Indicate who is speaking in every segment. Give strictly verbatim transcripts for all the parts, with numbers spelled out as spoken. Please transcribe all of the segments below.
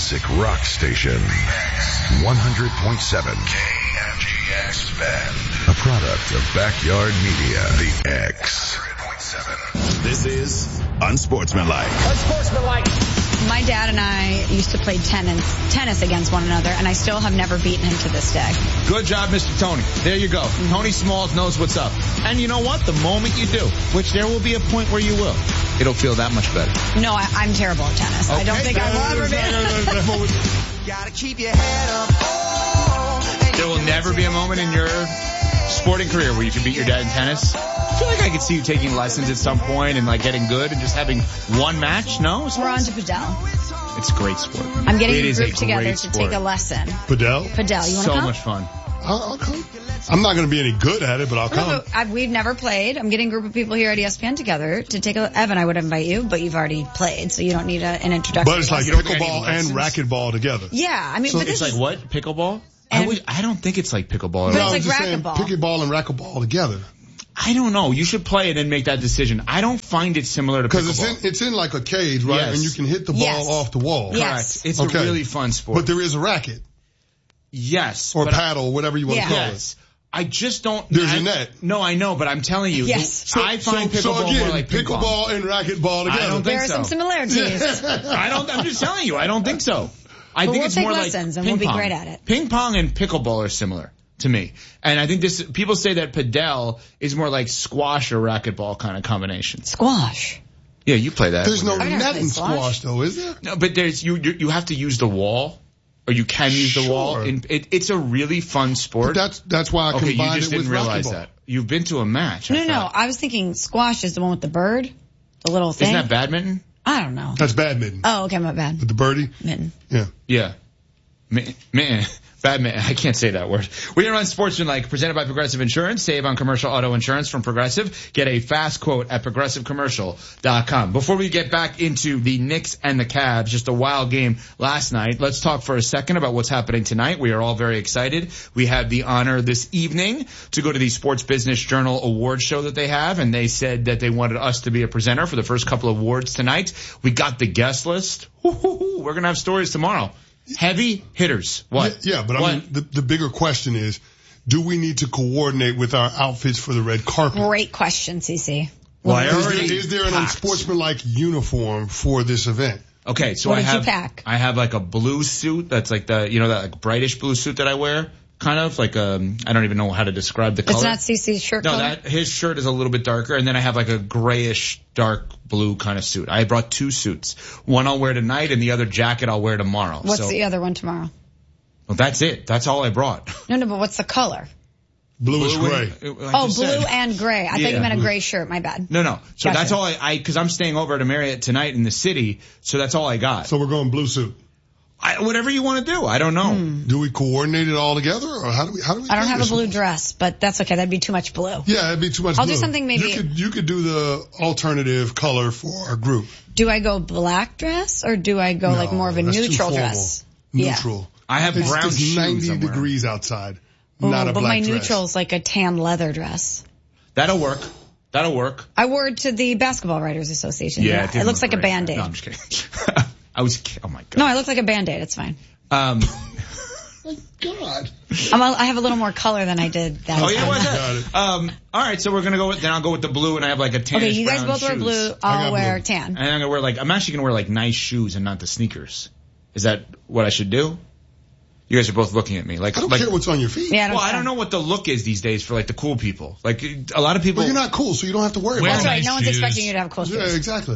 Speaker 1: classic rock station. one hundred point seven K M G X Bend. A product of Backyard Media. The X. one hundred point seven This is Unsportsmanlike.
Speaker 2: Unsportsmanlike.
Speaker 3: My dad and I used to play tennis, tennis against one another, and I still have never beaten him to this day.
Speaker 4: Good job, Mister Tony. There you go. Mm-hmm. Tony Smalls knows what's up. And you know what? The moment you do, which there will be a point where you will, it'll feel that much better.
Speaker 3: No, I, I'm terrible at tennis. Okay. I don't think I will ever be.
Speaker 5: Gotta keep your head up. Oh,
Speaker 4: there will never be a moment in your sporting career where you can beat your dad in tennis. I feel like I could see you taking lessons at some point and like getting good and just having one match. No?
Speaker 3: We're on to Padel.
Speaker 4: It's a great sport.
Speaker 3: I'm getting
Speaker 4: it
Speaker 3: a group
Speaker 4: a
Speaker 3: together to
Speaker 4: sport.
Speaker 3: take a lesson.
Speaker 6: Padel?
Speaker 3: Padel. You want to
Speaker 4: so
Speaker 3: come?
Speaker 4: So much fun.
Speaker 6: I'll, I'll come. I'm not going to be any good at it, but I'll come.
Speaker 3: No, but I, we've never played. I'm getting a group of people here at E S P N together to take a... Evan, I would invite you, but you've already played, so you don't need a, an introduction.
Speaker 6: But it's like pickleball and racquetball together.
Speaker 3: Yeah, I mean,
Speaker 6: so
Speaker 3: but this
Speaker 4: it's
Speaker 3: is...
Speaker 4: like what? Pickleball? I, would, I don't think it's like pickleball at
Speaker 3: but
Speaker 4: all.
Speaker 3: It's like racquetball.
Speaker 6: Pickleball and racquetball together.
Speaker 4: I don't know. You should play it and make that decision. I don't find it similar to pickleball.
Speaker 6: Because it's in, it's in like a cage, right?
Speaker 4: Yes.
Speaker 6: And you can hit the ball
Speaker 3: yes.
Speaker 6: off the wall.
Speaker 3: Yes.
Speaker 4: Correct. It's
Speaker 6: okay.
Speaker 4: a really fun sport.
Speaker 6: But there is a racket.
Speaker 4: Yes.
Speaker 6: Or paddle, I, whatever you want
Speaker 3: yeah.
Speaker 6: to call
Speaker 4: yes. it. I just don't...
Speaker 6: There's
Speaker 4: I,
Speaker 6: a net.
Speaker 4: No, I know, but I'm telling you.
Speaker 3: Yes.
Speaker 6: So,
Speaker 4: I find
Speaker 6: so,
Speaker 4: pickleball
Speaker 6: so again,
Speaker 4: more like ping
Speaker 6: pickleball
Speaker 4: pong.
Speaker 6: and racquetball together.
Speaker 4: I don't think
Speaker 3: there are
Speaker 4: so.
Speaker 3: some similarities.
Speaker 4: I don't... I'm just telling you, I don't think so. I
Speaker 3: but
Speaker 4: think
Speaker 3: we'll
Speaker 4: it's
Speaker 3: take
Speaker 4: more
Speaker 3: lessons
Speaker 4: like
Speaker 3: and we'll
Speaker 4: ping
Speaker 3: be
Speaker 4: pong.
Speaker 3: great at it.
Speaker 4: Ping pong and pickleball are similar to me. And I think this, people say that padel is more like squash or racquetball kind of combination.
Speaker 3: Squash.
Speaker 4: Yeah, you play that.
Speaker 6: There's no
Speaker 3: never
Speaker 6: net
Speaker 3: played
Speaker 6: in
Speaker 3: squash.
Speaker 6: squash, though, is there?
Speaker 4: No, but there's, you, you, you have to use the wall, or you can use the
Speaker 6: Sure.
Speaker 4: wall. In, it, it's a really fun sport.
Speaker 6: But that's, that's why I
Speaker 4: okay, you
Speaker 6: combined
Speaker 4: just
Speaker 6: it
Speaker 4: didn't
Speaker 6: with
Speaker 4: realize
Speaker 6: racquetball.
Speaker 4: that. You've been to a match. I
Speaker 3: No, no,
Speaker 4: thought.
Speaker 3: I was thinking squash is the one with the bird, the little thing.
Speaker 4: Isn't that badminton?
Speaker 3: I don't know.
Speaker 6: That's badminton.
Speaker 3: Oh, okay, my bad.
Speaker 6: With the birdie?
Speaker 3: Mitten.
Speaker 6: Yeah.
Speaker 4: Yeah. Man, man, badminton. I can't say that word. We are on Sportsmanlike, presented by Progressive Insurance. Save on commercial auto insurance from Progressive. Get a fast quote at progressive commercial dot com. Before we get back into the Knicks and the Cavs, just a wild game last night, let's talk for a second about what's happening tonight. We are all very excited. We had the honor this evening to go to the Sports Business Journal award show that they have, and they said that they wanted us to be a presenter for the first couple of awards tonight. We got the guest list. Woo-hoo-hoo. We're going to have stories tomorrow. Heavy hitters. What?
Speaker 6: Yeah, yeah but I
Speaker 4: what?
Speaker 6: mean, the, the bigger question is, do we need to coordinate with our outfits for the red carpet?
Speaker 3: Great question, Cece.
Speaker 4: Well, I
Speaker 6: Is
Speaker 4: already
Speaker 6: there, is there an
Speaker 4: packed.
Speaker 6: unsportsmanlike uniform for this event?
Speaker 4: Okay, so
Speaker 3: What
Speaker 4: I
Speaker 3: did you
Speaker 4: have
Speaker 3: pack?
Speaker 4: I have like a blue suit that's like the you know that like brightish blue suit that I wear, kind of like um I don't even know how to describe the color.
Speaker 3: It's not Cece's shirt
Speaker 4: No,
Speaker 3: color?
Speaker 4: that his shirt is a little bit darker, and then I have like a grayish dark blue kind of suit. I brought two suits. One I'll wear tonight, and the other jacket I'll wear tomorrow.
Speaker 3: What's
Speaker 4: so,
Speaker 3: the other one tomorrow?
Speaker 4: Well, that's it. That's all I brought.
Speaker 3: No, no, but what's the color?
Speaker 6: Bluish
Speaker 4: Blue
Speaker 6: gray.
Speaker 4: and- I
Speaker 3: Oh,
Speaker 4: just
Speaker 3: blue
Speaker 4: said.
Speaker 3: and gray. I
Speaker 4: Yeah.
Speaker 3: thought you meant a gray shirt. My bad.
Speaker 4: No, no. So
Speaker 3: Gotcha.
Speaker 4: that's all I, I, cause I'm staying over at a Marriott tonight in the city, so that's all I got.
Speaker 6: So we're going blue suit.
Speaker 4: I, whatever you want to do. I don't know.
Speaker 3: Hmm.
Speaker 6: Do we coordinate it all together, or how do we? How do we?
Speaker 3: I don't
Speaker 6: do
Speaker 3: have a
Speaker 6: this?
Speaker 3: blue dress, but that's okay. That'd be too much blue.
Speaker 6: Yeah, it'd be too much.
Speaker 3: I'll do
Speaker 6: blue.
Speaker 3: something maybe-
Speaker 6: You could you could do the alternative color for our group.
Speaker 3: Do I go black dress or do I go
Speaker 6: No,
Speaker 3: like more of a
Speaker 6: that's too
Speaker 3: neutral
Speaker 6: formal.
Speaker 3: dress?
Speaker 6: Neutral.
Speaker 4: I have
Speaker 6: It's,
Speaker 4: brown
Speaker 6: it's
Speaker 4: shoes
Speaker 6: ninety
Speaker 4: I'm wearing.
Speaker 6: degrees outside.
Speaker 3: Yeah.
Speaker 6: Not
Speaker 3: Oh,
Speaker 6: a
Speaker 3: but
Speaker 6: black
Speaker 3: my
Speaker 6: dress.
Speaker 3: neutral's like a tan leather dress.
Speaker 4: That'll work. That'll work.
Speaker 3: I wore it to the Basketball Writers Association.
Speaker 4: Yeah,
Speaker 3: it,
Speaker 4: didn't
Speaker 3: looks
Speaker 4: look
Speaker 3: like a
Speaker 4: great.
Speaker 3: Band-Aid.
Speaker 4: No, I'm just kidding. I was, oh my god.
Speaker 3: No, I look like a Band-Aid. It's fine.
Speaker 4: Um,
Speaker 6: My God.
Speaker 3: I'm a, I have a little more color than I did that
Speaker 4: oh
Speaker 3: time.
Speaker 4: yeah, what's
Speaker 6: Got
Speaker 4: that?
Speaker 6: it.
Speaker 4: Um, all right, so we're gonna go with, then I'll go with the blue, and I have like a tan.
Speaker 3: Okay, you guys
Speaker 4: brown
Speaker 3: both wear
Speaker 4: shoes.
Speaker 3: blue.
Speaker 6: I
Speaker 3: I'll
Speaker 6: got
Speaker 3: wear
Speaker 6: blue.
Speaker 3: tan.
Speaker 4: And I'm gonna wear like, I'm actually gonna wear like nice shoes and not the sneakers. Is that what I should do? You guys are both looking at me like,
Speaker 6: I don't
Speaker 4: like,
Speaker 6: care what's on your feet.
Speaker 3: Yeah, I don't
Speaker 4: well, I
Speaker 3: care.
Speaker 4: don't know what the look is these days for like the cool people. Like a lot of people.
Speaker 6: But you're not cool, so you don't have to worry
Speaker 4: Wear
Speaker 3: That's
Speaker 6: about
Speaker 3: right.
Speaker 4: nice
Speaker 3: No one's
Speaker 4: shoes.
Speaker 3: expecting you to have cool
Speaker 6: it. Yeah,
Speaker 3: shoes.
Speaker 6: exactly.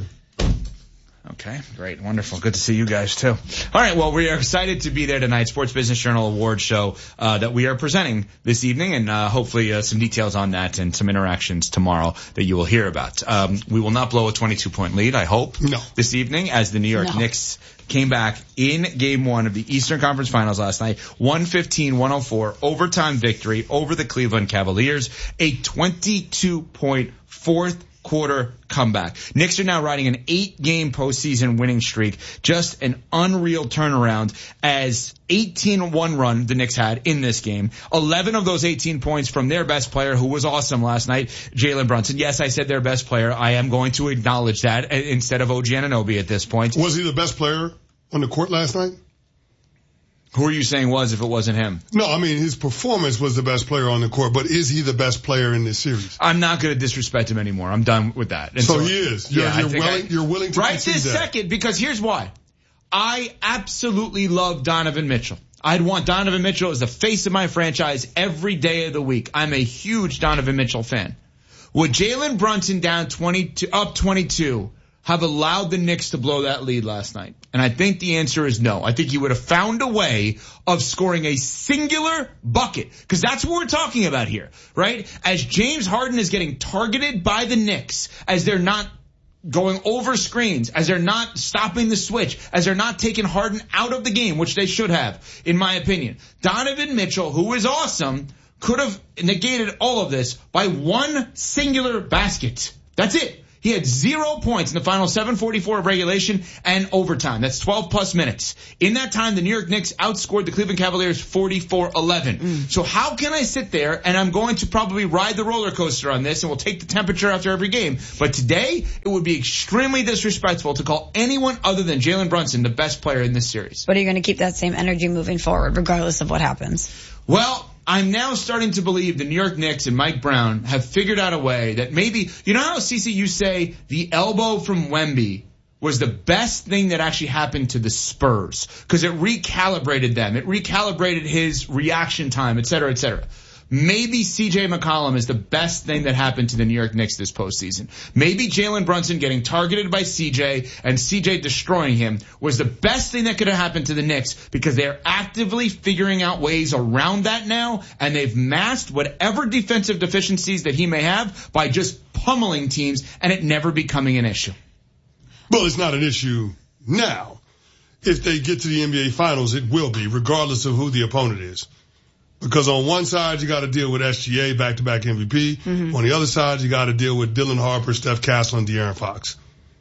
Speaker 4: Okay, great, wonderful. Good to see you guys too. All right, well, we are excited to be there tonight. Sports Business Journal Award Show uh, that we are presenting this evening, and uh, hopefully uh, some details on that and some interactions tomorrow that you will hear about. Um, we will not blow a twenty-two point lead, I hope,
Speaker 6: No.
Speaker 4: this evening, as the New York
Speaker 3: No.
Speaker 4: Knicks came back in Game One of the Eastern Conference Finals last night, one fifteen one oh four, overtime victory over the Cleveland Cavaliers, a twenty-two point fourth quarter comeback. Knicks are now riding an eight-game postseason winning streak. Just an unreal turnaround as eighteen one run the Knicks had in this game. eleven of those eighteen points from their best player, who was awesome last night, Jalen Brunson. Yes, I said their best player. I am going to acknowledge that instead of O G Anunoby at this point.
Speaker 6: Was he the best player on the court last night?
Speaker 4: Who are you saying was if it wasn't him?
Speaker 6: No, I mean, his performance was the best player on the court, but is he the best player in this series?
Speaker 4: I'm not going to disrespect him anymore. I'm done with that. And
Speaker 6: so, so he is. You're,
Speaker 4: yeah,
Speaker 6: you're, willing, I, you're willing to
Speaker 4: right
Speaker 6: concede
Speaker 4: this
Speaker 6: that.
Speaker 4: second, because here's why. I absolutely love Donovan Mitchell. I'd want Donovan Mitchell as the face of my franchise every day of the week. I'm a huge Donovan Mitchell fan. Would Jalen Brunson down twenty-two, up twenty-two have allowed the Knicks to blow that lead last night? And I think the answer is no. I think he would have found a way of scoring a singular bucket, because that's what we're talking about here, right? As James Harden is getting targeted by the Knicks, as they're not going over screens, as they're not stopping the switch, as they're not taking Harden out of the game, which they should have, in my opinion. Donovan Mitchell, who is awesome, could have negated all of this by one singular basket. That's it. He had zero points in the final seven forty-four of regulation and overtime. That's twelve plus minutes. In that time, the New York Knicks outscored the Cleveland Cavaliers forty-four eleven. Mm. So how can I sit there, and I'm going to probably ride the roller coaster on this, and we'll take the temperature after every game. But today, it would be extremely disrespectful to call anyone other than Jalen Brunson the best player in this series.
Speaker 3: But are you going to keep that same energy moving forward, regardless of what happens?
Speaker 4: Well, I'm now starting to believe the New York Knicks and Mike Brown have figured out a way that maybe, you know how, Cece, you say the elbow from Wemby was the best thing that actually happened to the Spurs because it recalibrated them. It recalibrated his reaction time, et cetera, et cetera. Maybe C J McCollum is the best thing that happened to the New York Knicks this postseason. Maybe Jalen Brunson getting targeted by C J and C J destroying him was the best thing that could have happened to the Knicks because they're actively figuring out ways around that now, and they've masked whatever defensive deficiencies that he may have by just pummeling teams and it never becoming an issue.
Speaker 6: Well, it's not an issue now. If they get to the N B A Finals, it will be, regardless of who the opponent is. Because on one side, you got to deal with S G A, back-to-back M V P. Mm-hmm. On the other side, you got to deal with Dylan Harper, Steph Castle, and De'Aaron Fox.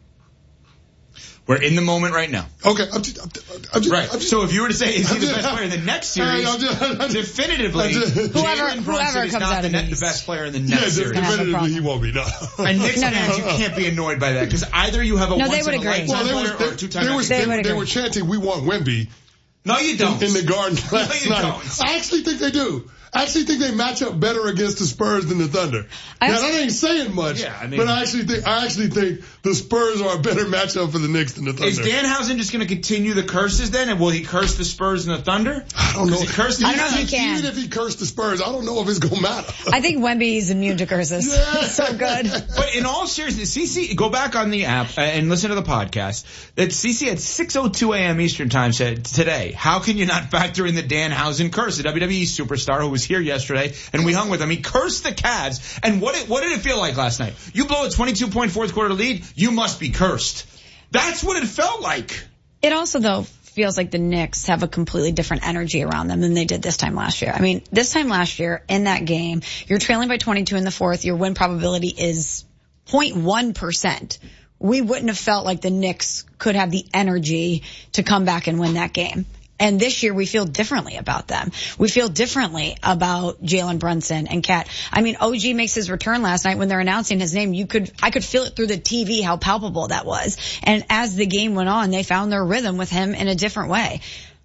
Speaker 4: We're in the moment right now.
Speaker 6: Okay. I'm just, I'm, I'm just,
Speaker 4: right.
Speaker 6: I'm just,
Speaker 4: so if you were to say, is he the
Speaker 6: just,
Speaker 4: best player in the next series,
Speaker 6: I'm just, I'm just,
Speaker 4: definitively,
Speaker 6: just,
Speaker 3: whoever,
Speaker 4: Jalen Brunson
Speaker 3: whoever
Speaker 4: is
Speaker 3: comes
Speaker 4: not
Speaker 3: out
Speaker 4: the,
Speaker 3: of
Speaker 4: net, the
Speaker 3: these.
Speaker 4: best player in the next
Speaker 6: yeah,
Speaker 4: series.
Speaker 6: definitively he won't be, no.
Speaker 4: And Knicks
Speaker 3: no,
Speaker 4: fans,
Speaker 3: no.
Speaker 4: you can't be annoyed by that because either you have a
Speaker 3: No,
Speaker 4: once
Speaker 3: they would
Speaker 4: in a
Speaker 3: agree.
Speaker 4: lifetime
Speaker 6: Well, they,
Speaker 4: player
Speaker 6: was,
Speaker 4: or
Speaker 6: they,
Speaker 4: a two-time
Speaker 6: they, were,
Speaker 3: They
Speaker 6: they,
Speaker 3: would
Speaker 6: they
Speaker 3: agree.
Speaker 6: were chanting, we want Wemby.
Speaker 4: No, you don't.
Speaker 6: In, in the Garden last
Speaker 4: no, you
Speaker 6: night.
Speaker 4: don't.
Speaker 6: I actually think they do. I actually think they match up better against the Spurs than the Thunder.
Speaker 3: I
Speaker 6: Now,
Speaker 3: also,
Speaker 6: that ain't saying much,
Speaker 4: Yeah, I mean-
Speaker 6: but I actually think I actually think the Spurs are a better matchup for the Knicks than the Thunder.
Speaker 4: Is Danhausen just going to continue the curses then, and will he curse the Spurs and the Thunder?
Speaker 6: I don't know.
Speaker 4: He cursed the
Speaker 3: I don't know if he
Speaker 6: even,
Speaker 3: can.
Speaker 6: even if he cursed the Spurs, I don't know if it's going to matter.
Speaker 3: I think Wemby's immune to curses.
Speaker 6: Yeah.
Speaker 3: So good.
Speaker 4: But in all seriousness, Cece, go back on the app and listen to the podcast. That Cece at six oh two a.m. Eastern Time said today, how can you not factor in the Danhausen curse, the W W E superstar who was here yesterday, and we hung with him. He cursed the Cavs. And what it, what did it feel like last night? You blow a twenty-two point fourth quarter lead, you must be cursed. That's what it felt like.
Speaker 3: It also, though, feels like the Knicks have a completely different energy around them than they did this time last year. I mean, this time last year, in that game, you're trailing by twenty-two in the fourth. Your win probability is zero point one percent. We wouldn't have felt like the Knicks could have the energy to come back and win that game. And this year we feel differently about them. We feel differently about Jalen Brunson and Cat. I mean, O G makes his return last night when they're announcing his name. You could, I could feel it through the T V how palpable that was. And as the game went on, they found their rhythm with him in a different way.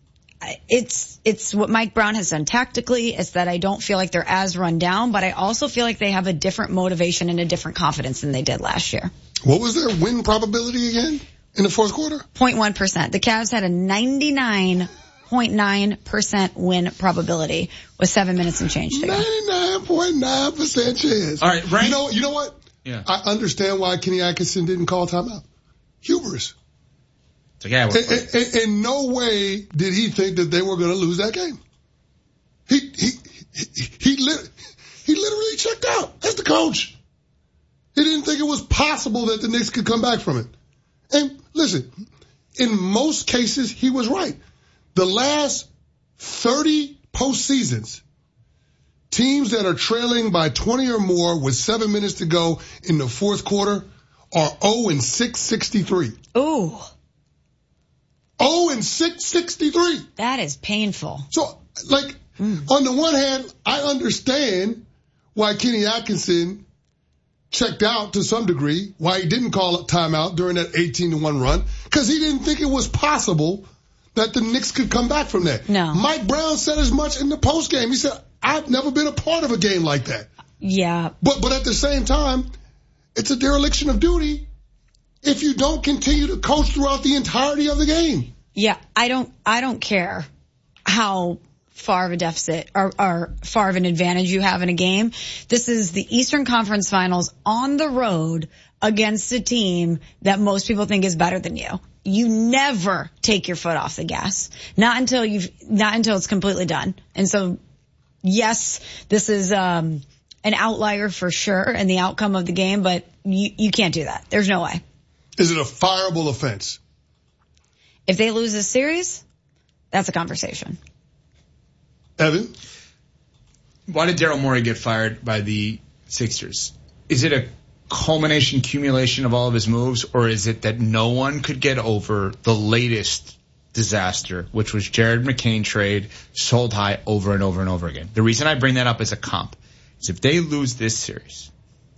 Speaker 3: It's, it's what Mike Brown has done tactically. It's that I don't feel like they're as run down, but I also feel like they have a different motivation and a different confidence than they did last year.
Speaker 6: What was their win probability again in the fourth quarter?
Speaker 3: zero point one percent. The Cavs had a ninety-nine point nine percent win probability with seven minutes and change to go.
Speaker 6: ninety-nine point nine percent chance.
Speaker 4: All right, right.
Speaker 6: You know, you know what?
Speaker 4: Yeah.
Speaker 6: I understand why Kenny Atkinson didn't call timeout. Hubris.
Speaker 4: So, yeah,
Speaker 6: in, in, in no way did he think that they were going to lose that game. He he he he, lit, he literally checked out. That's the coach. He didn't think it was possible that the Knicks could come back from it. And listen, in most cases, he was right. The last thirty postseasons, teams that are trailing by twenty or more with seven minutes to go in the fourth quarter are oh and six sixty-three.
Speaker 3: Ooh.
Speaker 6: oh and six sixty-three.
Speaker 3: That is painful.
Speaker 6: So, like, mm. on the one hand, I understand why Kenny Atkinson checked out to some degree, why he didn't call a timeout during that eighteen to one run, because he didn't think it was possible that the Knicks could come back from that.
Speaker 3: No.
Speaker 6: Mike Brown said as much in the postgame. He said, I've never been a part of a game like that.
Speaker 3: Yeah.
Speaker 6: But but at the same time, it's a dereliction of duty if you don't continue to coach throughout the entirety of the game.
Speaker 3: Yeah, I don't I don't care how far of a deficit or, or far of an advantage you have in a game. This is the Eastern Conference Finals on the road against a team that most people think is better than you. You never take your foot off the gas. Not until you've, not until it's completely done. And so, yes, this is, um, an outlier for sure in the outcome of the game, but you, you can't do that. There's no way.
Speaker 6: Is it a fireable offense?
Speaker 3: If they lose this series, that's a conversation.
Speaker 6: Evan?
Speaker 4: Why did Daryl Morey get fired by the Sixers? Is it a culmination, accumulation of all of his moves, or is it that no one could get over the latest disaster, which was Jared McCain trade sold high over and over and over again? The reason I bring that up as a comp is if they lose this series,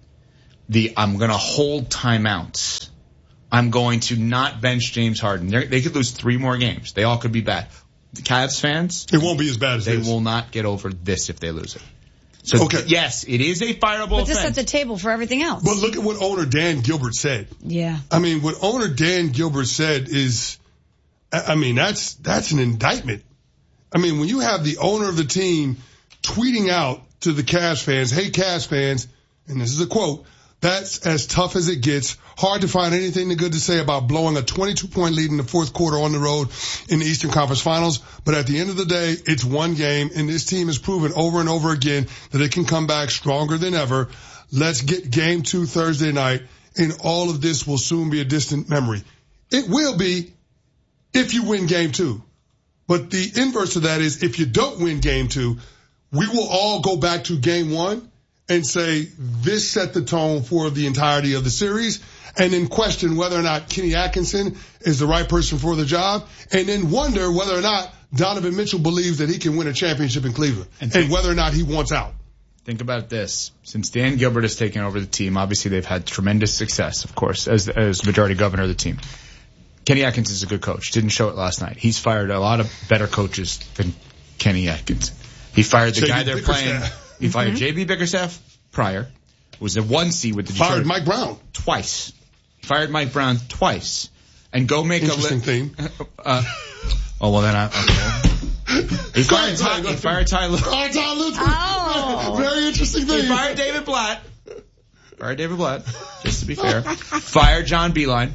Speaker 4: the I'm going to hold timeouts. I'm going to not bench James Harden. They're, they could lose three more games. They all could be bad. The Cavs fans,
Speaker 6: it won't be as bad as
Speaker 4: they
Speaker 6: this.
Speaker 4: will not get over this if they lose it. So
Speaker 6: okay.
Speaker 4: Yes, it is a fireable
Speaker 3: But
Speaker 4: offense.
Speaker 3: this sets the table for everything else.
Speaker 6: But look at what owner Dan Gilbert said.
Speaker 3: Yeah.
Speaker 6: I mean, what owner Dan Gilbert said is, I mean, that's, that's an indictment. I mean, when you have the owner of the team tweeting out to the Cavs fans, hey, Cavs fans, and this is a quote, that's as tough as it gets. Hard to find anything good to say about blowing a twenty-two point lead in the fourth quarter on the road in the Eastern Conference Finals. But at the end of the day, it's one game, and this team has proven over and over again that it can come back stronger than ever. Let's get game two Thursday night, and all of this will soon be a distant memory. It will be if you win game two. But the inverse of that is if you don't win game two, we will all go back to game one and say this set the tone for the entirety of the series, and then question whether or not Kenny Atkinson is the right person for the job, and then wonder whether or not Donovan Mitchell believes that he can win a championship in Cleveland, and, and whether or not he wants out.
Speaker 4: Think about this. Since Dan Gilbert has taken over the team, obviously they've had tremendous success, of course, as, as majority governor of the team. Kenny Atkinson is a good coach. Didn't show it last night. He's fired a lot of better coaches than Kenny Atkinson. He fired the
Speaker 6: J B
Speaker 4: guy they're
Speaker 6: Bickerstaff.
Speaker 4: playing. He fired mm-hmm. J B Bickerstaff prior. Was the one seed with the Detroit.
Speaker 6: Fired Mike Brown.
Speaker 4: Twice. Fired Mike Brown twice. And go make
Speaker 6: Interesting
Speaker 4: a
Speaker 6: theme.
Speaker 4: Uh, oh, well then I, okay. He fired Ty, he fired Ty Lue.
Speaker 6: Fired Ty Lue.
Speaker 3: Oh.
Speaker 6: Very interesting thing.
Speaker 4: He fired David Blatt. Fired David Blatt, just to be fair. Fired John Beilein.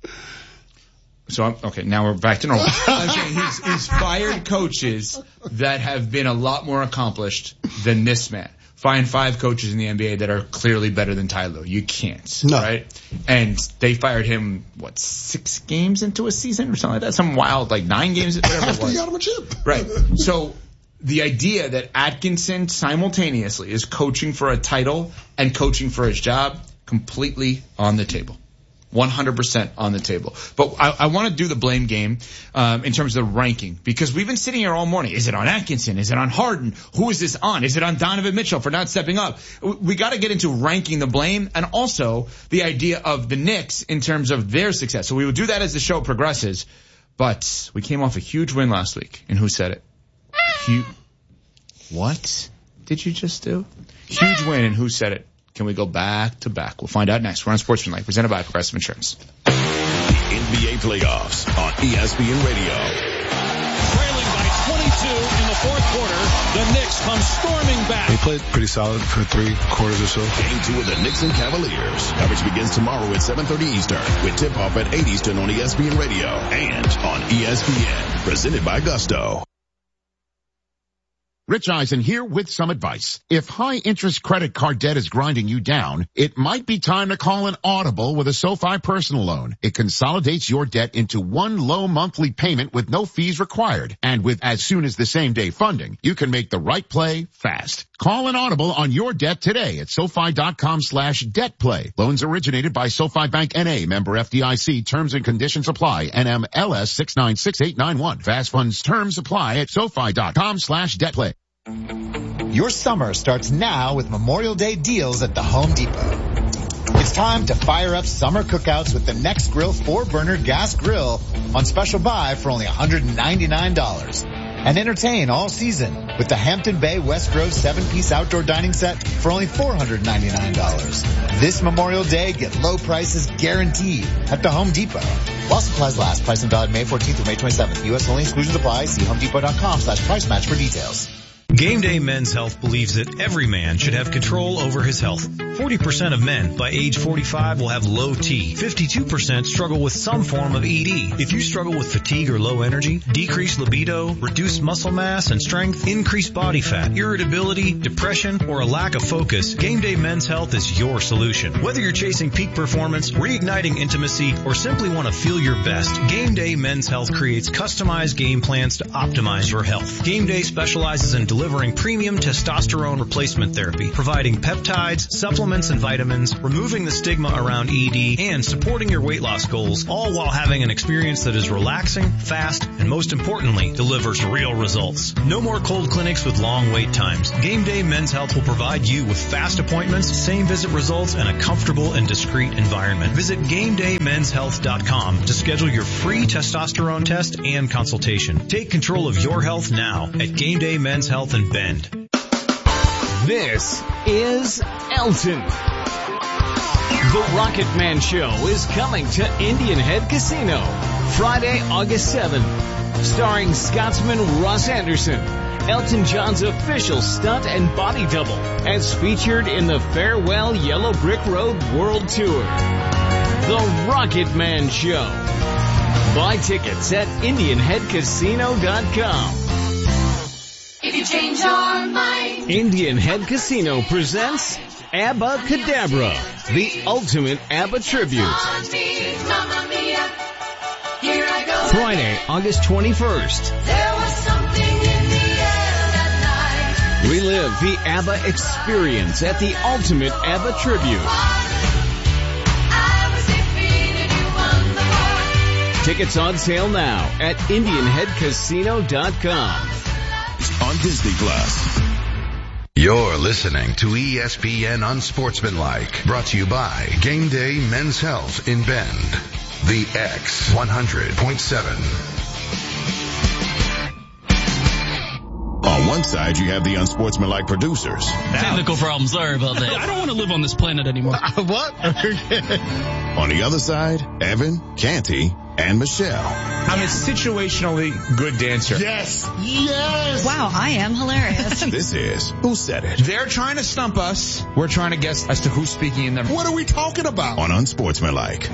Speaker 4: So, I'm, okay, now we're back to normal. I'm saying he's, he's fired coaches that have been a lot more accomplished than this man. Find five coaches in the N B A that are clearly better than Ty Lue. You can't,
Speaker 6: no.
Speaker 4: right? And they fired him, what, six games into a season or something like that? Some wild, like nine games, whatever
Speaker 6: After
Speaker 4: it was.
Speaker 6: he got him a chip.
Speaker 4: Right. So the idea that Atkinson simultaneously is coaching for a title and coaching for his job, completely on the table. one hundred percent on the table. But I, I want to do the blame game um, in terms of the ranking, because we've been sitting here all morning. Is it on Atkinson? Is it on Harden? Who is this on? Is it on Donovan Mitchell for not stepping up? We, we got to get into ranking the blame and also the idea of the Knicks in terms of their success. So we will do that as the show progresses. But we came off a huge win last week. And who said it? Huge. What did you just do? Huge win, and who said it? Can we go back to back? We'll find out next. We're on Sportsmanlike, presented by Progressive Insurance.
Speaker 1: The N B A playoffs on E S P N Radio.
Speaker 2: Trailing by twenty-two in the fourth quarter, the Knicks come storming back.
Speaker 7: They played pretty solid for three quarters or so.
Speaker 1: Game two of the Knicks and Cavaliers. Coverage begins tomorrow at seven thirty Eastern, with tip-off at eight Eastern on E S P N Radio and on E S P N. Presented by Gusto.
Speaker 8: Rich Eisen here with some advice. If high-interest credit card debt is grinding you down, it might be time to call an Audible with a SoFi personal loan. It consolidates your debt into one low monthly payment with no fees required. And with as soon as the same day funding, you can make the right play fast. Call an Audible on your debt today at SoFi.com slash debt play. Loans originated by SoFi Bank N A, member F D I C. Terms and conditions apply. N M L S six nine six eight nine one. Fast funds terms apply at SoFi.com slash debt play.
Speaker 9: Your summer starts now with Memorial Day deals at the Home Depot. It's time to fire up summer cookouts with the Next Grill four burner gas grill on special buy for only one hundred ninety-nine dollars. And entertain all season with the Hampton Bay West Grove seven piece outdoor dining set for only four hundred ninety-nine dollars. This Memorial Day, get low prices guaranteed at the Home Depot. While supplies last, price and valid May fourteenth through May twenty-seventh. U S only, exclusions apply. See homedepot.com slash price match for details.
Speaker 10: Game Day Men's Health believes that every man should have control over his health. forty percent of men by age forty-five will have low T. fifty-two percent struggle with some form of E D. If you struggle with fatigue or low energy, decreased libido, reduced muscle mass and strength, increased body fat, irritability, depression, or a lack of focus, Game Day Men's Health is your solution. Whether you're chasing peak performance, reigniting intimacy, or simply want to feel your best, Game Day Men's Health creates customized game plans to optimize your health. Game Day specializes in delivering premium testosterone replacement therapy, providing peptides, supplements, and vitamins, removing the stigma around E D, and supporting your weight loss goals, all while having an experience that is relaxing, fast, and most importantly, delivers real results. No more cold clinics with long wait times. Game Day Men's Health will provide you with fast appointments, same visit results, and a comfortable and discreet environment. Visit game day men's health dot com to schedule your free testosterone test and consultation. Take control of your health now at Game Day Men's Health in Bend.
Speaker 11: This is Elton. The Rocket Man Show is coming to Indian Head Casino Friday, August seventh, starring Scotsman Ross Anderson, Elton John's official stunt and body double, as featured in the Farewell Yellow Brick Road World Tour. The Rocket Man Show. Buy tickets at indian head casino dot com.
Speaker 12: If you change your mind.
Speaker 11: Indian Head Casino presents ABBA Cadabra, the ultimate ABBA tribute. Friday, August twenty-first.
Speaker 12: There was something in the air that night.
Speaker 11: Relive the ABBA experience at the ultimate ABBA tribute.
Speaker 12: I was defeated, you won the war.
Speaker 11: Tickets on sale now at indian head casino dot com.
Speaker 1: On Disney Plus. You're listening to E S P N Unsportsmanlike, brought to you by Game Day Men's Health in Bend. The X one hundred point seven. On one side, you have the unsportsmanlike producers.
Speaker 13: Technical problem, sorry about that. I don't want to live on this planet anymore.
Speaker 8: What?
Speaker 1: On the other side, Evan, Canty, and Michelle.
Speaker 4: I'm a situationally good dancer.
Speaker 6: Yes. Yes.
Speaker 3: Wow, I am hilarious.
Speaker 1: This is Who Said It?
Speaker 4: They're trying to stump us. We're trying to guess as to who's speaking in them.
Speaker 6: What are we talking about?
Speaker 1: On Unsportsmanlike.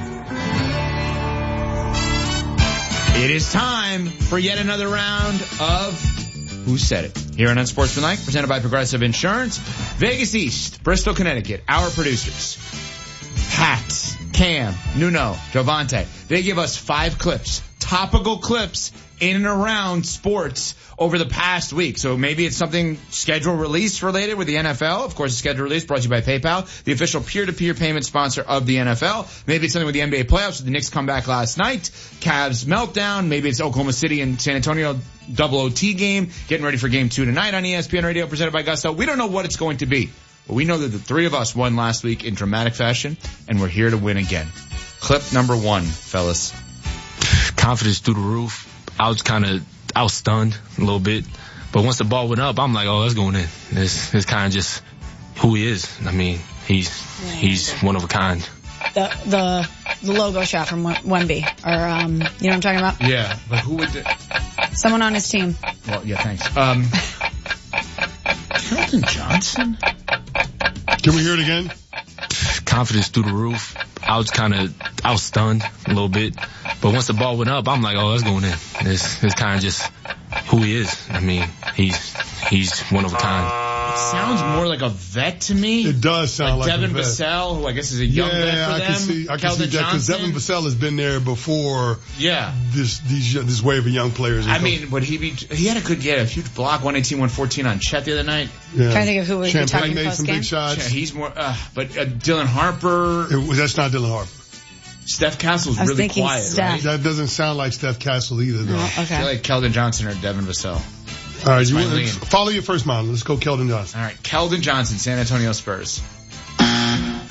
Speaker 4: It is time for yet another round of Who Said It? Here on Unsportsmanlike, presented by Progressive Insurance. Vegas East, Bristol, Connecticut. Our producers, Pat, Cam, Nuno, Jovante. They give us five clips, topical clips in and around sports over the past week. So maybe it's something schedule release related with the N F L. Of course, the schedule release brought to you by PayPal, the official peer-to-peer payment sponsor of the N F L. Maybe it's something with the N B A playoffs with the Knicks comeback last night, Cavs meltdown. Maybe it's Oklahoma City and San Antonio double O T game, getting ready for game two tonight on E S P N Radio presented by Gusto. We don't know what it's going to be, but we know that the three of us won last week in dramatic fashion, and we're here to win again. Clip number one, fellas.
Speaker 13: Confidence through the roof. I was kind of, I was stunned a little bit. But once the ball went up, I'm like, oh, that's going in. It's, it's kind of just who he is. I mean, he's yeah. he's one of a kind.
Speaker 3: The the the logo shot from Wemby, or um, you know what I'm talking about?
Speaker 4: Yeah, but who would? Do?
Speaker 3: Someone on his team.
Speaker 4: Well, yeah, thanks. Um, Keldon Johnson.
Speaker 6: Can we hear it again?
Speaker 13: Confidence through the roof. I was kind of, I was stunned a little bit. But once the ball went up, I'm like, oh, that's going in. It's, it's kind of just who he is. I mean, he's he's one of a kind.
Speaker 4: It sounds more like a vet to me.
Speaker 6: It does sound like,
Speaker 4: like Devin
Speaker 6: a vet.
Speaker 4: Vassell, who I guess is a young
Speaker 6: yeah,
Speaker 4: vet for
Speaker 6: I
Speaker 4: them.
Speaker 6: Can see, I can
Speaker 4: Keldon
Speaker 6: see that because Devin Vassell has been there before.
Speaker 4: Yeah.
Speaker 6: This these this wave of young players.
Speaker 4: I mean, would he be? He had a good, yeah, a huge block, one eighteen, one fourteen on Chet the other night.
Speaker 6: Yeah.
Speaker 3: Trying to think of who was
Speaker 6: Champagne
Speaker 3: made
Speaker 6: post some
Speaker 3: game?
Speaker 6: big shots.
Speaker 4: Yeah, he's more, uh, but uh, Dylan Harper.
Speaker 6: It was, that's not Dylan Harper.
Speaker 4: Steph Castle's
Speaker 3: really
Speaker 4: really quiet,
Speaker 3: Steph.
Speaker 4: right?
Speaker 6: That doesn't sound like Steph Castle either, though.
Speaker 3: Oh, okay.
Speaker 4: I feel like Keldon Johnson or Devin Vassell.
Speaker 6: All right, you want, follow your first mind. Let's go Keldon Johnson.
Speaker 4: All right, Keldon Johnson, San Antonio Spurs.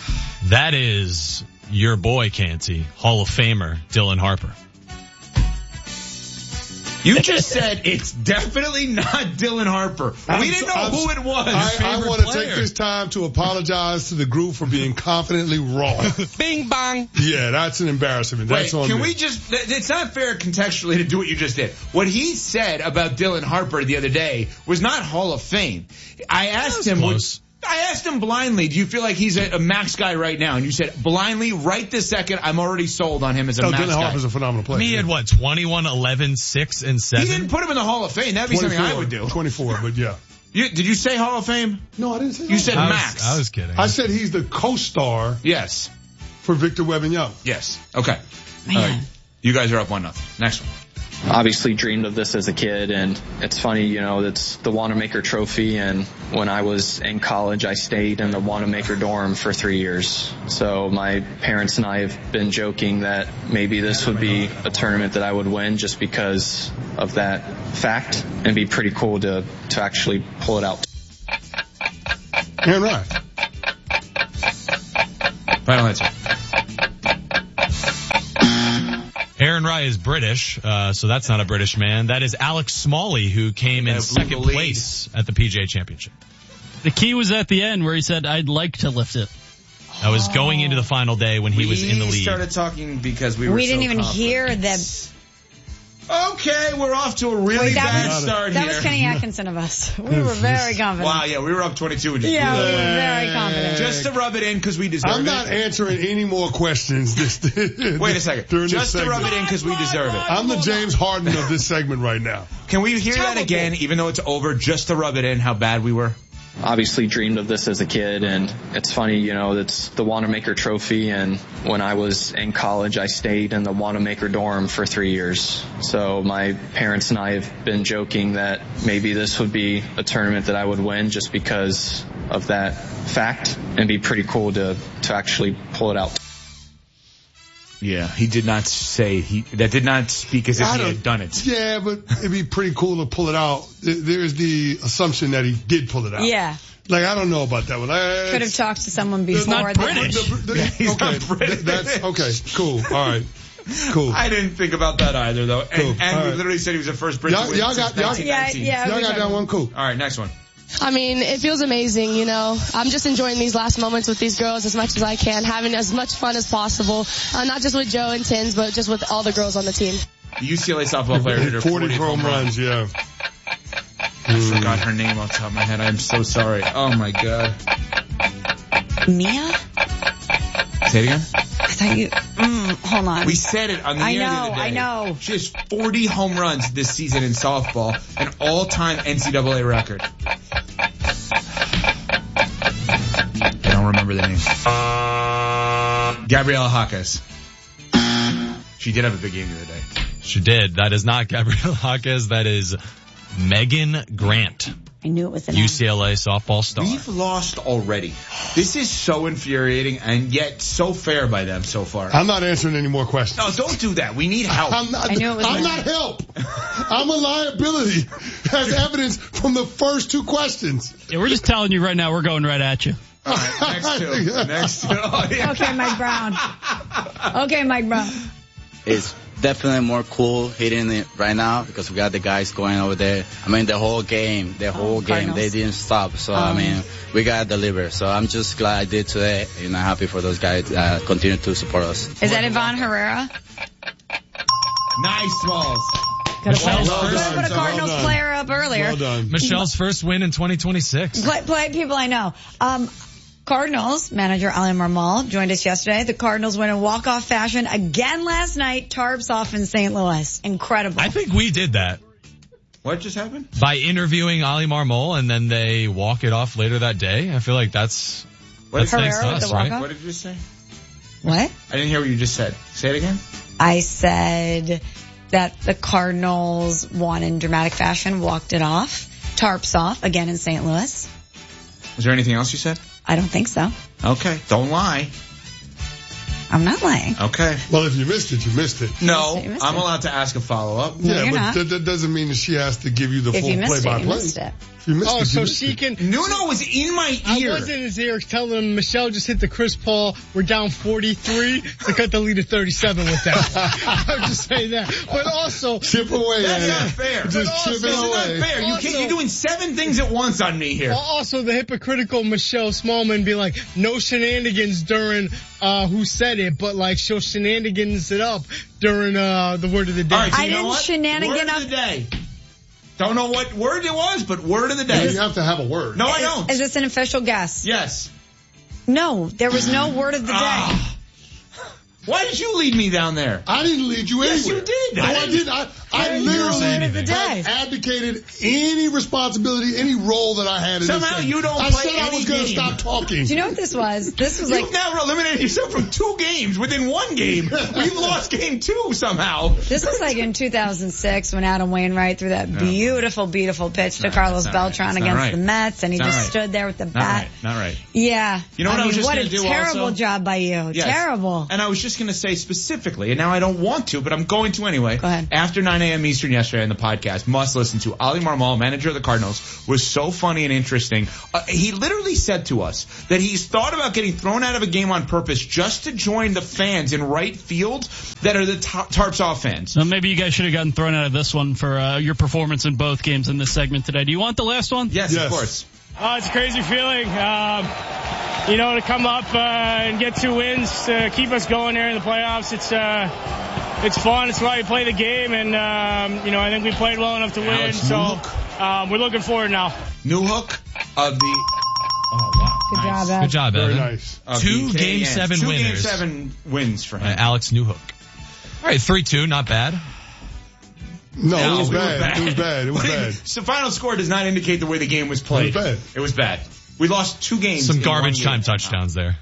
Speaker 14: That is your boy, Canty, Hall of Famer Dylan Harper.
Speaker 4: You just said it's definitely not Dylan Harper.
Speaker 6: I'm
Speaker 4: We didn't know
Speaker 6: so-
Speaker 4: who it was.
Speaker 6: I, I want to take this time to apologize to the group for being confidently wrong.
Speaker 14: Bing bong.
Speaker 6: Yeah, that's an embarrassment. That's
Speaker 4: Wait,
Speaker 6: on
Speaker 4: can
Speaker 6: me.
Speaker 4: we just, it's not fair contextually to do what you just did. What he said about Dylan Harper the other day was not Hall of Fame. I asked him,
Speaker 14: close.
Speaker 4: I asked him blindly, do you feel like he's a, a max guy right now? And you said, blindly, right this second, I'm already sold on him as a
Speaker 6: No,
Speaker 4: max
Speaker 6: Dylan
Speaker 4: guy.
Speaker 6: Harper's a phenomenal player.
Speaker 14: I mean, he had what, twenty-one, eleven, six, and
Speaker 4: He
Speaker 14: seven?
Speaker 4: didn't put him in the Hall of Fame. That'd be something I would do.
Speaker 6: twenty-four, but yeah.
Speaker 4: You, did you say Hall of Fame?
Speaker 6: No, I didn't say
Speaker 4: You said
Speaker 14: I was,
Speaker 4: max.
Speaker 14: I was kidding.
Speaker 6: I said he's the co-star
Speaker 4: Yes.
Speaker 6: for Victor Wembanyama.
Speaker 4: Yes. Okay.
Speaker 3: Man.
Speaker 4: All right. You guys are up one nothing. Next one.
Speaker 15: Obviously dreamed of this as a kid, and it's funny, you know, it's the Wanamaker Trophy, and when I was in college, I stayed in the Wanamaker dorm for three years. So my parents and I have been joking that maybe this would be a tournament that I would win just because of that fact, and it'd be pretty cool to, to actually pull it out.
Speaker 6: Aaron Rye.
Speaker 4: Final answer.
Speaker 14: Aaron Rye is British, uh, so that's not a British man. That is Alex Smalley, who came in
Speaker 4: Yeah, blew the
Speaker 14: second
Speaker 4: lead.
Speaker 14: place at the P G A Championship.
Speaker 16: The key was at the end where he said, I'd like to lift it.
Speaker 14: That was going into the final day when he was in the
Speaker 4: We
Speaker 14: lead.
Speaker 4: started talking because we were
Speaker 3: We didn't
Speaker 4: so
Speaker 3: even
Speaker 4: confident.
Speaker 3: hear them.
Speaker 4: Okay, we're off to a really
Speaker 3: Wait, that
Speaker 4: bad
Speaker 3: was-
Speaker 4: start
Speaker 3: That
Speaker 4: here.
Speaker 3: was Kenny Atkinson of us. We were very confident.
Speaker 4: Wow, yeah, we were up twenty-two and just
Speaker 3: Yeah,
Speaker 4: blew
Speaker 3: we
Speaker 4: it.
Speaker 3: were very confident.
Speaker 4: Just to rub it in because we deserve
Speaker 6: I'm
Speaker 4: it.
Speaker 6: not answering any more questions. This,
Speaker 4: Wait a second.
Speaker 6: During
Speaker 4: Just
Speaker 6: this
Speaker 4: to rub
Speaker 6: segment.
Speaker 4: it in because we deserve it.
Speaker 6: I'm the James Harden of this segment right now.
Speaker 4: Can we hear that again, even though it's over, just to rub it in how bad we were?
Speaker 15: Obviously dreamed of this as a kid, and it's funny, you know, it's the Wanamaker Trophy, and when I was in college, I stayed in the Wanamaker dorm for three years. So my parents and I have been joking that maybe this would be a tournament that I would win just because of that fact, and it'd be pretty cool to, to actually pull it out.
Speaker 4: Yeah, he did not say, he that did not speak as if
Speaker 6: I
Speaker 4: he
Speaker 6: don't-
Speaker 4: had done it.
Speaker 6: Yeah, but it'd be pretty cool to pull it out. There- There's the assumption that he did pull it out.
Speaker 3: Yeah.
Speaker 6: Like, I don't know about that one. I,
Speaker 3: Could have talked to someone
Speaker 6: There's
Speaker 3: before.
Speaker 6: not
Speaker 3: that-
Speaker 6: British. The- the-
Speaker 4: Yeah, he's
Speaker 6: okay,
Speaker 4: not British.
Speaker 6: th- that's okay. Cool. All right. Cool.
Speaker 4: I didn't think about that either, though. And,
Speaker 6: Cool.
Speaker 4: and
Speaker 6: All
Speaker 4: we
Speaker 6: right.
Speaker 4: literally said he was the first British
Speaker 6: Y'all-
Speaker 4: win
Speaker 6: y'all
Speaker 4: since
Speaker 6: got- y'all-
Speaker 4: nineteen nineteen.
Speaker 3: Yeah, yeah.
Speaker 6: Y'all
Speaker 3: we
Speaker 6: got
Speaker 3: got
Speaker 6: that one? Cool.
Speaker 4: All right, next one.
Speaker 17: I mean, it feels amazing, you know. I'm just enjoying these last moments with these girls as much as I can, having as much fun as possible. Uh, not just with Joe and Tins, but just with all the girls on the team.
Speaker 4: The U C L A softball player hit her
Speaker 6: forty
Speaker 4: fortieth
Speaker 6: home
Speaker 4: home run.
Speaker 6: runs, yeah.
Speaker 4: I forgot her name off the top of my head. I'm so sorry. Oh my god.
Speaker 3: Mia?
Speaker 4: Say it again.
Speaker 3: I thought you. Mm, hold on.
Speaker 4: We said it on the
Speaker 3: I
Speaker 4: air the
Speaker 3: know,
Speaker 4: other day.
Speaker 3: I know.
Speaker 4: She has forty home runs this season in softball, an all-time N C double A record. I don't remember the name. Gabriela Jaquez. She did have a big game the other day.
Speaker 14: She did. That is not Gabriela Jaquez. That is Megan Grant,
Speaker 3: I knew it was an
Speaker 14: U C L A softball star.
Speaker 4: We've lost already. This is so infuriating and yet so fair by them so far.
Speaker 6: I'm not answering any more questions.
Speaker 4: No, don't do that. We need help.
Speaker 6: I'm not,
Speaker 3: I knew it was
Speaker 6: I'm
Speaker 3: me.
Speaker 6: not help. I'm a liability, as evidence from the first two questions.
Speaker 16: Yeah, we're just telling you right now, we're going right at you.
Speaker 4: All right, next two. Next two. Oh, yeah.
Speaker 3: Okay, Mike Brown. Okay, Mike Brown.
Speaker 18: It's definitely more cool hitting it right now because we got the guys going over there. I mean, the whole game, the whole game,
Speaker 3: Cardinals.
Speaker 18: they didn't stop. So,
Speaker 3: Um,
Speaker 18: I mean, we got to deliver. So I'm just glad I did today, and I'm happy for those guys uh, continue to support us.
Speaker 3: Is that Yvonne Herrera?
Speaker 4: Nice balls.
Speaker 3: Could have
Speaker 14: Michelle's
Speaker 3: put,
Speaker 14: first-
Speaker 3: could've put a Cardinals
Speaker 6: Well done.
Speaker 3: player up earlier.
Speaker 6: Well done.
Speaker 14: Michelle's first win in twenty twenty-six.
Speaker 3: Play, play people I know. Um, Cardinals manager Ali Marmol joined us yesterday. The Cardinals win in walk-off fashion again last night. Tarps off in Saint Louis. Incredible.
Speaker 14: I think we did that
Speaker 4: What just happened?
Speaker 14: by interviewing Ali Marmol, and then they walk it off later that day. I feel like that's
Speaker 4: What
Speaker 14: that's
Speaker 4: did-
Speaker 14: thanks to
Speaker 3: Herrera with
Speaker 14: us,
Speaker 3: the
Speaker 14: right?
Speaker 3: walk-off?
Speaker 4: What did you just say?
Speaker 3: What?
Speaker 4: I didn't hear what you just said. Say it again.
Speaker 3: I said that the Cardinals won in dramatic fashion, walked it off. Tarps off again in Saint Louis.
Speaker 4: Was there anything else you said?
Speaker 3: I don't think so.
Speaker 4: Okay. Don't lie.
Speaker 3: I'm not lying.
Speaker 4: Okay.
Speaker 6: Well, if you missed it, you missed it.
Speaker 4: No,
Speaker 3: You missed it.
Speaker 4: I'm allowed to ask a follow-up.
Speaker 3: No,
Speaker 6: yeah,
Speaker 3: you're
Speaker 6: but
Speaker 3: not.
Speaker 6: that, that doesn't mean that she has to give you the
Speaker 3: If
Speaker 6: full
Speaker 3: you missed it, you
Speaker 6: play-by-play.
Speaker 3: missed it.
Speaker 6: You missed
Speaker 19: Oh,
Speaker 6: it.
Speaker 19: so
Speaker 6: You missed
Speaker 19: she
Speaker 6: it.
Speaker 19: can.
Speaker 4: Nuno was in my
Speaker 19: I
Speaker 4: ear.
Speaker 19: was in his ear telling him Michelle just hit the Chris Paul. We're down forty-three. They cut the lead to thirty-seven with that. I'm just saying that. But also,
Speaker 6: Chip away.
Speaker 4: That's
Speaker 6: Anna.
Speaker 4: not fair.
Speaker 6: Just
Speaker 4: also,
Speaker 6: chipping
Speaker 4: this is not
Speaker 6: away.
Speaker 4: fair. You
Speaker 19: Also-
Speaker 4: can't, you're doing seven things at once on me here.
Speaker 19: also the hypocritical Michelle Smallman be like, no shenanigans during uh who said it, but like she'll shenanigans it up during uh the word of the day.
Speaker 4: All right, so
Speaker 3: I
Speaker 4: you know
Speaker 3: didn't
Speaker 4: what?
Speaker 3: shenanigan
Speaker 4: Word
Speaker 3: up-
Speaker 4: of the day. Don't know what word it was, but word of the day.
Speaker 6: You have to have a word.
Speaker 4: No, I don't.
Speaker 3: Is this an official guess?
Speaker 4: Yes.
Speaker 3: No, there was no word of the day.
Speaker 4: Ah. Why did you lead me down there?
Speaker 6: I didn't lead you
Speaker 4: Yes,
Speaker 6: anywhere.
Speaker 4: you did.
Speaker 6: No,
Speaker 4: I
Speaker 6: I,
Speaker 4: didn't-
Speaker 6: didn't. I, I
Speaker 3: There was
Speaker 6: literally
Speaker 3: no word of the day.
Speaker 6: had abdicated any responsibility, any role that I had in
Speaker 4: Somehow
Speaker 6: this thing.
Speaker 4: you don't
Speaker 6: I
Speaker 4: play
Speaker 6: said I was
Speaker 4: any
Speaker 6: going to
Speaker 4: game.
Speaker 6: stop talking.
Speaker 3: Do you know what this was? This was like
Speaker 4: You've now eliminated yourself from two games within one game. We've lost game two somehow.
Speaker 3: This was like in two thousand six when Adam Wainwright threw that beautiful, beautiful pitch to
Speaker 4: No,
Speaker 3: Carlos
Speaker 4: that's not right.
Speaker 3: Beltran
Speaker 4: That's not
Speaker 3: against
Speaker 4: right.
Speaker 3: the Mets, and he
Speaker 4: That's
Speaker 3: just
Speaker 4: not right.
Speaker 3: stood there with the
Speaker 4: Not
Speaker 3: bat.
Speaker 4: right. Not right.
Speaker 3: Yeah.
Speaker 4: You know what I
Speaker 3: mean,
Speaker 4: was just
Speaker 3: what
Speaker 4: gonna
Speaker 3: a
Speaker 4: do
Speaker 3: terrible
Speaker 4: also?
Speaker 3: job by you.
Speaker 4: Yes.
Speaker 3: Terrible.
Speaker 4: And I was just going to say specifically, and now I don't want to, but I'm going to anyway.
Speaker 3: Go ahead.
Speaker 4: After nine a.m. Eastern yesterday on the podcast, must listen to Ali Marmol, manager of the Cardinals, was so funny and interesting. Uh, he literally said to us that he's thought about getting thrown out of a game on purpose just to join the fans in right field that are the tar- Tarps off fans.
Speaker 16: So maybe you guys should have gotten thrown out of this one for uh, your performance in both games in this segment today. Do you want the last one?
Speaker 4: Yes,
Speaker 6: Yes.
Speaker 4: of course.
Speaker 19: Oh, it's a crazy feeling. Um, you know, to come up uh, and get two wins to keep us going there in the playoffs. It's uh, it's fun. It's why we play the game, and um, you know, I think we played well enough to win.
Speaker 4: Alex
Speaker 19: So
Speaker 4: Newhook.
Speaker 19: um, we're looking forward now.
Speaker 4: New hook of the. Oh wow!
Speaker 3: Good
Speaker 4: nice.
Speaker 3: job, Evan.
Speaker 14: Good job,
Speaker 6: Very
Speaker 14: Evan.
Speaker 6: nice.
Speaker 4: Of
Speaker 14: Two
Speaker 4: the
Speaker 14: game
Speaker 4: K N.
Speaker 14: seven
Speaker 4: Two
Speaker 14: winners.
Speaker 4: game seven wins for
Speaker 14: Uh,
Speaker 4: him.
Speaker 14: Alex Newhook. All right, three two, not bad.
Speaker 6: No,
Speaker 4: No,
Speaker 6: it was
Speaker 4: we were
Speaker 6: bad. It was bad. It was
Speaker 4: What do you-
Speaker 6: bad.
Speaker 4: The final score does not indicate the way the game was played.
Speaker 6: It was bad.
Speaker 4: It was bad. We lost two games.
Speaker 14: Some
Speaker 4: in
Speaker 14: garbage
Speaker 4: one game.
Speaker 14: time touchdowns there.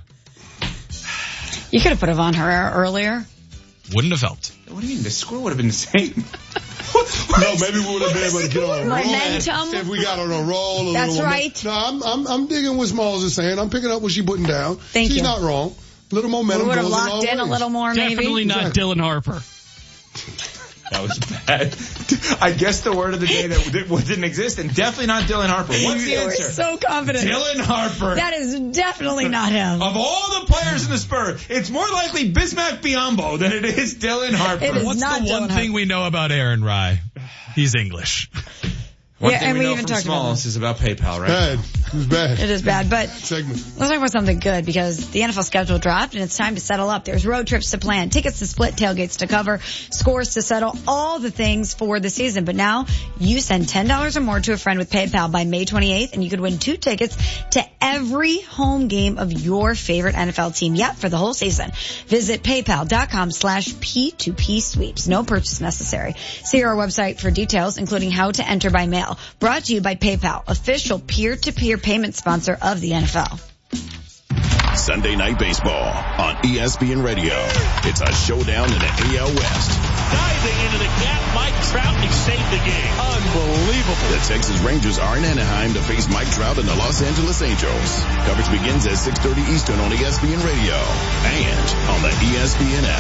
Speaker 3: You could have put Yvonne Herrera earlier.
Speaker 14: Wouldn't have helped.
Speaker 4: What do you mean? The score would have been the same.
Speaker 6: No, maybe we would have been able to get on a roll.
Speaker 3: Momentum.
Speaker 6: If we got on a roll. A
Speaker 3: That's
Speaker 6: little
Speaker 3: right.
Speaker 6: No, I'm, I'm, I'm digging what Smalls is saying. I'm picking up what she's putting down.
Speaker 3: Thank
Speaker 6: She's
Speaker 3: you.
Speaker 6: not wrong. Little momentum
Speaker 3: We would have
Speaker 6: goes a
Speaker 3: locked
Speaker 6: long
Speaker 3: in a
Speaker 6: ways.
Speaker 3: little more, maybe.
Speaker 16: Definitely not
Speaker 6: Exactly.
Speaker 16: Dylan Harper.
Speaker 4: That was bad. I guess the word of the day that did- didn't exist, and definitely not Dylan Harper. What's the
Speaker 3: You were
Speaker 4: answer?
Speaker 3: so confident.
Speaker 4: Dylan Harper.
Speaker 3: That is definitely not him.
Speaker 4: Of all the players in the Spur, it's more likely Bismack Biyombo than it is Dylan Harper.
Speaker 3: It is
Speaker 14: What's
Speaker 3: not
Speaker 14: the one
Speaker 3: Dylan
Speaker 14: thing we know about Aaron Rye? He's English.
Speaker 4: One
Speaker 3: Yeah,
Speaker 4: thing
Speaker 3: and
Speaker 4: we
Speaker 3: we
Speaker 4: know
Speaker 3: even
Speaker 4: from
Speaker 3: talked about
Speaker 4: Smalls
Speaker 3: this.
Speaker 4: is about PayPal, right?
Speaker 6: Bad. It was bad.
Speaker 3: It is bad, but
Speaker 6: Segment.
Speaker 3: let's talk about something good because the N F L schedule dropped and it's time to settle up. There's road trips to plan, tickets to split, tailgates to cover, scores to settle, all the things for the season. But now you send ten dollars or more to a friend with PayPal by May twenty-eighth and you could win two tickets to every home game of your favorite N F L team yet for the whole season. Visit paypal.com slash P2P sweeps. No purchase necessary. See our website for details, including how to enter by mail. Brought to you by PayPal, official peer-to-peer payment sponsor of the N F L.
Speaker 1: Sunday Night Baseball on E S P N Radio. It's a showdown in the A L West.
Speaker 2: Diving into the gap, Mike Trout, he saved the game. Unbelievable.
Speaker 1: The Texas Rangers are in Anaheim to face Mike Trout and the Los Angeles Angels. Coverage begins at six thirty Eastern on E S P N Radio and on the E S P N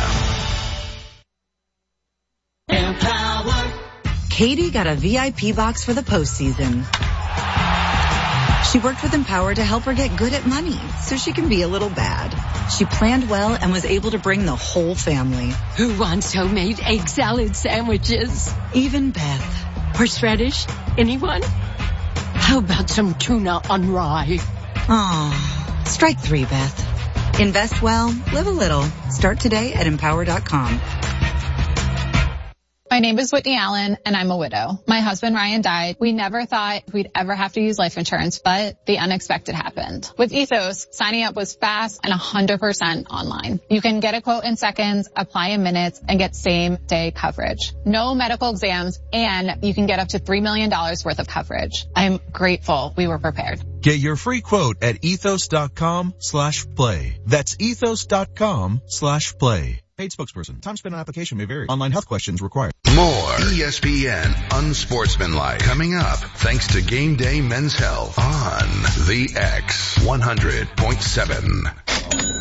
Speaker 1: app.
Speaker 12: Empower.
Speaker 20: Katie got a V I P box for the postseason. She worked with Empower to help her get good at money so she can be a little bad. She planned well and was able to bring the whole family.
Speaker 21: Who wants homemade egg salad sandwiches?
Speaker 20: Even Beth.
Speaker 21: Horseradish? Anyone? How about some tuna on rye?
Speaker 20: Aw, strike three, Beth. Invest well, live a little. Start today at empower dot com.
Speaker 22: My name is Whitney Allen, and I'm a widow. My husband, Ryan, died. We never thought we'd ever have to use life insurance, but the unexpected happened. With Ethos, signing up was fast and one hundred percent online. You can get a quote in seconds, apply in minutes, and get same-day coverage. No medical exams, and you can get up to three million dollars worth of coverage. I'm grateful we were prepared.
Speaker 23: Get your free quote at ethos.com slash play. That's ethos.com slash play. Paid spokesperson. Time spent on application may vary. Online health questions required.
Speaker 1: More E S P N Unsportsmanlike coming up thanks to Game Day Men's Health on the X one hundred point seven.